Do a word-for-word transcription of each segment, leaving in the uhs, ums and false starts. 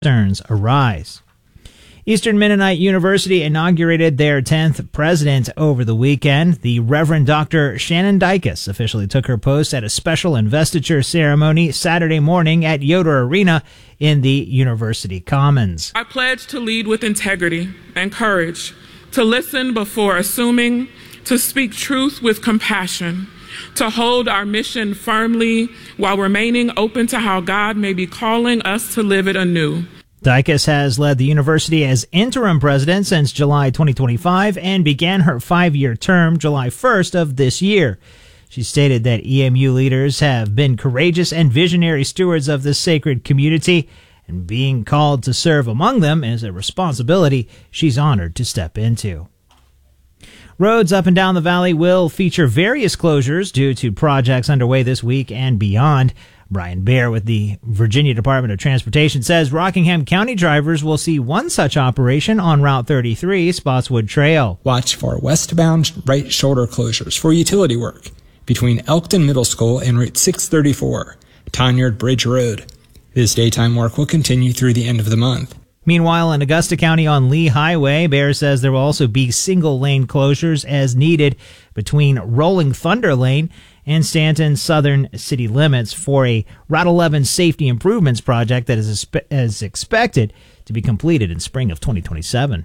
concerns arise. Eastern Mennonite University inaugurated their tenth president over the weekend. The Reverend Doctor Shannon Dykes officially took her post at a special investiture ceremony Saturday morning at Yoder Arena in the University Commons. I pledge to lead with integrity and courage, to listen before assuming, to speak truth with compassion, to hold our mission firmly while remaining open to how God may be calling us to live it anew. Dykes has led the university as interim president since July twenty twenty-five and began her five-year term July first of this year. She stated that E M U leaders have been courageous and visionary stewards of this sacred community, and being called to serve among them is a responsibility she's honored to step into. Roads up and down the valley will feature various closures due to projects underway this week and beyond. Brian Baer with the Virginia Department of Transportation says Rockingham County drivers will see one such operation on Route thirty-three, Spotswood Trail. Watch for westbound right shoulder closures for utility work between Elkton Middle School and Route six thirty-four, Tanyard Bridge Road. This daytime work will continue through the end of the month. Meanwhile, in Augusta County on Lee Highway, Baer says there will also be single-lane closures as needed between Rolling Thunder Lane and Stanton Southern city limits for a Route eleven safety improvements project that is, is expected to be completed in spring of twenty twenty-seven.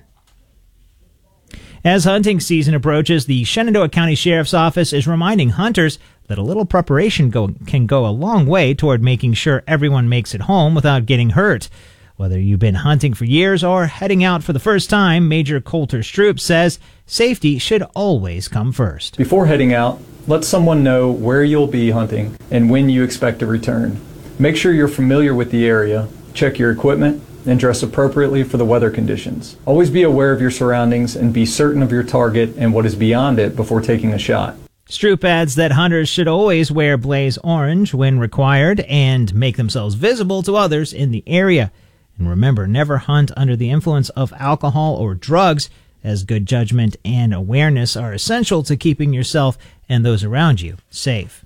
As hunting season approaches, the Shenandoah County Sheriff's Office is reminding hunters that a little preparation go, can go a long way toward making sure everyone makes it home without getting hurt. Whether you've been hunting for years or heading out for the first time, Major Coulter Stroop says safety should always come first. Before heading out, let someone know where you'll be hunting and when you expect to return. Make sure you're familiar with the area, check your equipment, and dress appropriately for the weather conditions. Always be aware of your surroundings and be certain of your target and what is beyond it before taking a shot. Stroop adds that hunters should always wear blaze orange when required and make themselves visible to others in the area. And remember, never hunt under the influence of alcohol or drugs, as good judgment and awareness are essential to keeping yourself and those around you safe.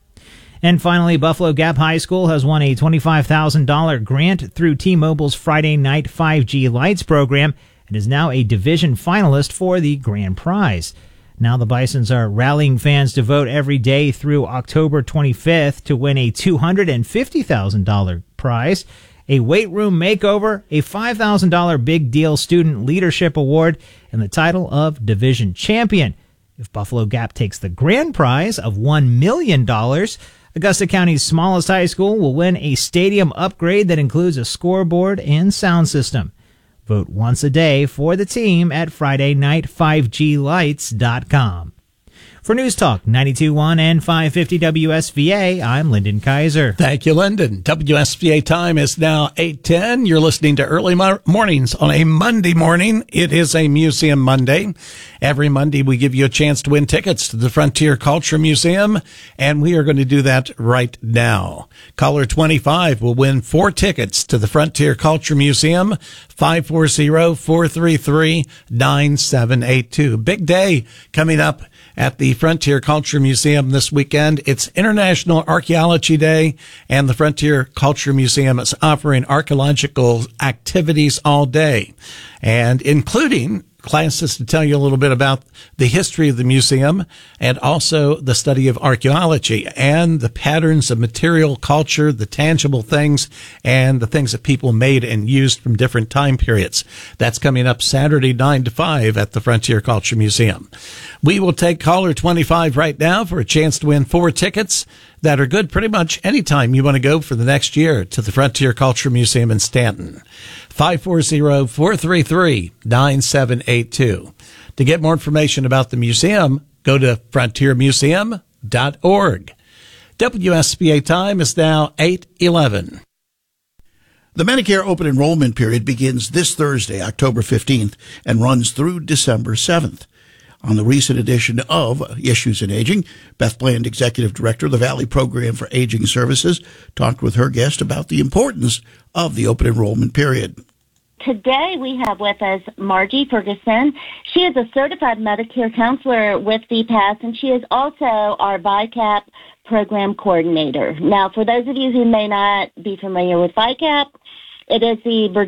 And finally, Buffalo Gap High School has won a twenty-five thousand dollars grant through T-Mobile's Friday Night five G Lights program and is now a division finalist for the grand prize. Now the Bisons are rallying fans to vote every day through October twenty-fifth to win a two hundred fifty thousand dollars prize, a weight room makeover, a five thousand dollars Big Deal Student Leadership Award, and the title of Division Champion. If Buffalo Gap takes the grand prize of one million dollars, Augusta County's smallest high school will win a stadium upgrade that includes a scoreboard and sound system. Vote once a day for the team at Friday Night five G Lights dot com. For News Talk ninety-two point one and five fifty W S V A, I'm Lyndon Kaiser. Thank you, Lyndon. W S V A time is now eight ten. You're listening to Early Mornings on a Monday morning. It is a Museum Monday. Every Monday, we give you a chance to win tickets to the Frontier Culture Museum, and we are going to do that right now. Caller twenty-five will win four tickets to the Frontier Culture Museum, five four zero, four three three, nine seven eight two. Big day coming up at the Frontier Culture Museum this weekend. It's International Archaeology Day, and the Frontier Culture Museum is offering archaeological activities all day, and including classes to tell you a little bit about the history of the museum and also the study of archaeology and the patterns of material culture, the tangible things, and the things that people made and used from different time periods. That's coming up Saturday, nine to five at the Frontier Culture Museum. We will take caller twenty-five right now for a chance to win four tickets that are good pretty much anytime you want to go for the next year to the Frontier Culture Museum in Stanton. five four zero, four three three, nine seven eight two. To get more information about the museum, go to frontier museum dot org. W S B A time is now eight eleven. The Medicare open enrollment period begins this Thursday, October fifteenth, and runs through December seventh. On the recent edition of Issues in Aging, Beth Bland, Executive Director of the Valley Program for Aging Services, talked with her guest about the importance of the open enrollment period. Today we have with us Margie Ferguson. She is a certified Medicare counselor with V PASS, and she is also our V I C A P program coordinator. Now, for those of you who may not be familiar with V I C A P, it is the